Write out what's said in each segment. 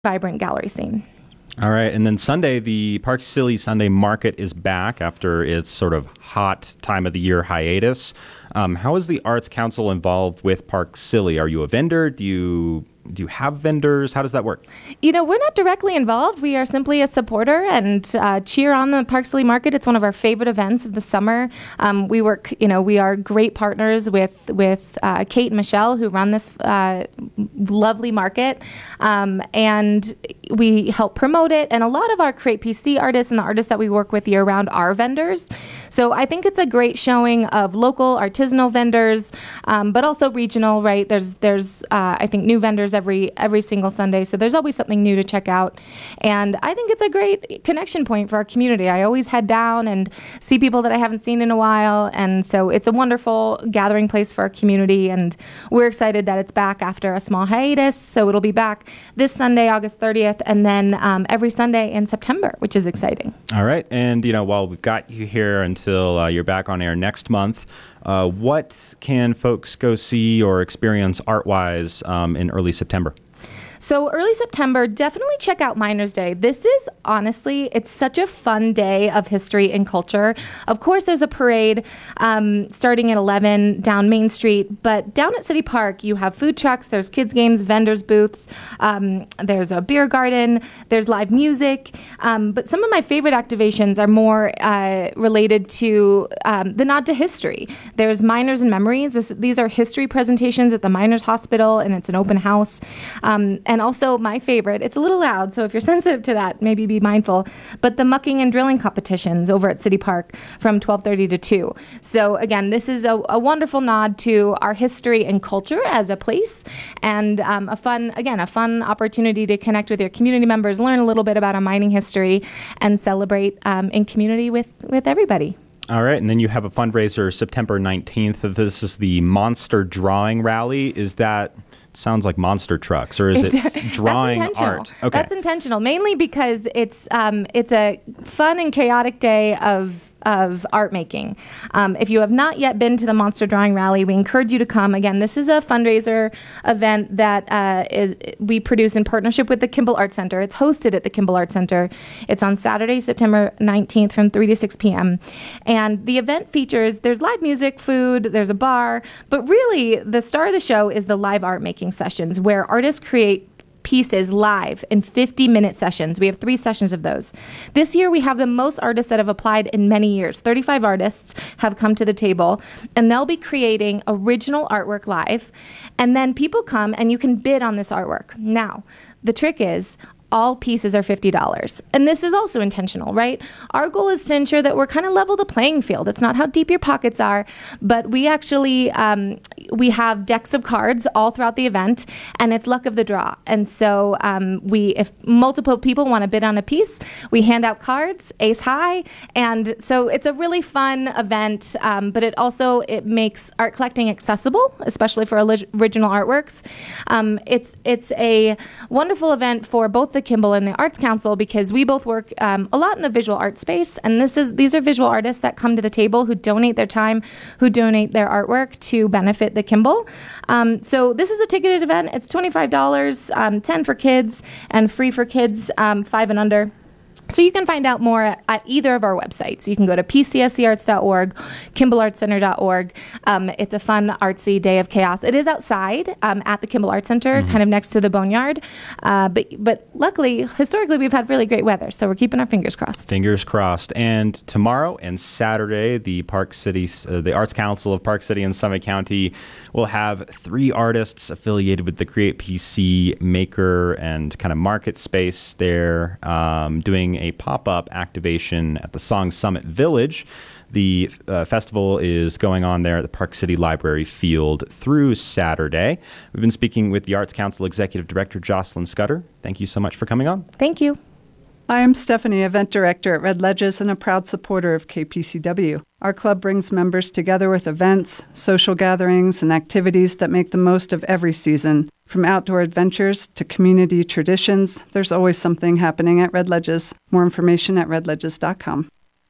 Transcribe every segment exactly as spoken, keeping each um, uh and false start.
vibrant gallery scene. All right. And then Sunday, the Park Silly Sunday Market is back after its sort of hot time of the year hiatus. Um, how is the Arts Council involved with Park Silly? Are you a vendor? Do you do you have vendors? How does that work? You know, we're not directly involved. We are simply a supporter and uh, cheer on the Park Silly Market. It's one of our favorite events of the summer. Um, we work, you know, we are great partners with with uh, Kate and Michelle, who run this uh, lovely market, um, and we help promote it. And a lot of our Create P C artists and the artists that we work with year round are vendors. So I think it's a great showing of local artisanal vendors, um, but also regional. Right? There's there's uh, I think new vendors every every single Sunday. So there's always something new to check out. And I think it's a great connection point for our community. I always head down and see people that I haven't seen in a while. And so it's a wonderful gathering place for our community. And we're excited that it's back after a small hiatus. So it'll be back this Sunday, August thirtieth, and then um, every Sunday in September, which is exciting. All right. And, you know, while we've got you here until uh, you're back on air next month, Uh, what can folks go see or experience art-wise um, in early September? So early September, definitely check out Miners Day. This is honestly, it's such a fun day of history and culture. Of course, there's a parade um, starting at eleven down Main Street, but down at City Park, you have food trucks, there's kids games, vendors booths, um, there's a beer garden, there's live music. Um, but some of my favorite activations are more uh, related to um, the nod to history. There's Miners and Memories. This, these are history presentations at the Miners Hospital, and it's an open house. Um, And also my favorite, it's a little loud, so if you're sensitive to that, maybe be mindful, but the mucking and drilling competitions over at City Park from twelve thirty to two. So again, this is a, a wonderful nod to our history and culture as a place, and um, a fun, again, a fun opportunity to connect with your community members, learn a little bit about our mining history, and celebrate um, in community with, with everybody. All right. And then you have a fundraiser September nineteenth. This is the Monster Drawing Rally. Is that... Sounds like monster trucks, or is it drawing That's art? Okay. That's intentional, mainly because it's um, it's a fun and chaotic day of of art making. Um, if you have not yet been to the Monster Drawing Rally, we encourage you to come. Again, this is a fundraiser event that uh, is we produce in partnership with the Kimball Art Center. It's hosted at the Kimball Art Center. It's on Saturday, September nineteenth from three to six p.m. And the event features, there's live music, food, there's a bar, but really the star of the show is the live art making sessions where artists create pieces live in fifty minute sessions. We have three sessions of those. This year we have the most artists that have applied in many years. thirty-five artists have come to the table, and they'll be creating original artwork live. And then people come and you can bid on this artwork. Now, the trick is all pieces are fifty dollars. And this is also intentional, right? Our goal is to ensure that we're kind of level the playing field. It's not how deep your pockets are, but we actually, um, we have decks of cards all throughout the event, and it's luck of the draw. And so um, we, if multiple people want to bid on a piece, we hand out cards, ace high. And so it's a really fun event, um, but it also, it makes art collecting accessible, especially for original artworks. Um, it's, it's a wonderful event for both the Kimball and the Arts Council, because we both work um, a lot in the visual art space, and this is these are visual artists that come to the table who donate their time, who donate their artwork to benefit the Kimball. Um, so this is a ticketed event. It's twenty-five dollars, um, ten for kids, and free for kids um, five and under. So you can find out more at, at either of our websites. You can go to p c s c arts dot org, kimball arts center dot org. Um, it's a fun, artsy day of chaos. It is outside um, at the Kimball Arts Center, mm-hmm. kind of next to the Boneyard. Uh, but but luckily, historically, we've had really great weather, so we're keeping our fingers crossed. Fingers crossed. And tomorrow and Saturday, the Park City, uh, the Arts Council of Park City and Summit County will have three artists affiliated with the Create P C maker and kind of market space there, um, doing a pop-up activation at the Song Summit Village. The uh, festival is going on there at the Park City Library Field through Saturday. We've been speaking with the Arts Council Executive Director Jocelyn Scudder. Thank you so much for coming on. Thank you. Hi, I'm Stephanie, Event Director at Red Ledges and a proud supporter of K P C W. Our club brings members together with events, social gatherings, and activities that make the most of every season. From outdoor adventures to community traditions, there's always something happening at Red Ledges. More information at red ledges dot com.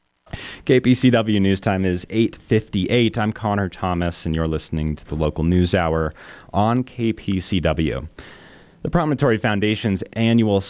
K P C W News Time is eight fifty-eight. I'm Connor Thomas, and you're listening to the local news hour on K P C W. The Promontory Foundation's annual